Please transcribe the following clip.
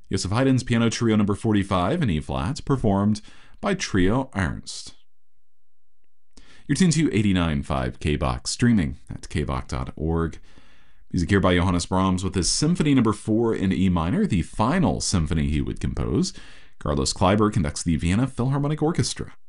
Joseph Haydn's Piano Trio No. 45 in E-flat, performed by Trio Ernst. You're tuned to 89.5 KBOX, streaming at kbok.org. Music here by Johannes Brahms with his Symphony No. 4 in E minor, the final symphony he would compose. Carlos Kleiber conducts the Vienna Philharmonic Orchestra.